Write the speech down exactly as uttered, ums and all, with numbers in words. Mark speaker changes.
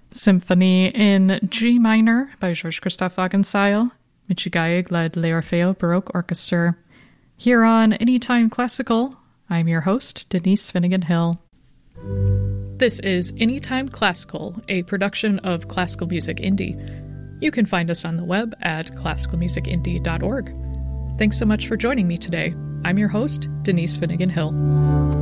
Speaker 1: Symphony in G minor by Georges-Christophe Wagenseil, Michigaig led l'Orfeo Baroque Orchestra. Here on Anytime Classical, I'm your host, Denise Finnegan Hill. This is Anytime Classical, a production of Classical Music Indie. You can find us on the web at classical music indie dot org. Thanks so much for joining me today. I'm your host, Denise Finnegan Hill.